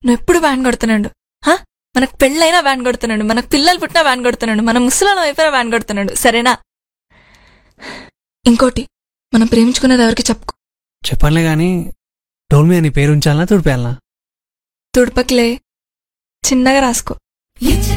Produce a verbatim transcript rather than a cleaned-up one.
నువ్వు ఎప్పుడు వ్యాన్ కొడుతున్నాడు. హా, మనకు పెళ్ళైనా వ్యాన్ కొడుతున్నాడు, మనకు పిల్లలు పుట్టినా వ్యాన్ కొడుతున్నాడు, మన ముసలాళ్ళ వైపున వ్యాన్ కొడుతున్నాడు. సరేనా? ఇంకోటి, మనం ప్రేమించుకున్నది ఎవరికి చెప్పుకో. చెప్పనులే గాని డోల్ మీద నీ పేరు ఉంచాలనా తుడిపేయాలనా? తుడపకిలే, చిన్నగా రాసుకో.